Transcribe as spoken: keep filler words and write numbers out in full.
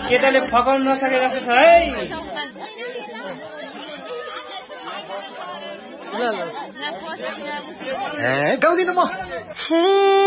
केटाले फकाउन नसके जस्तो छ है गाउँदिन म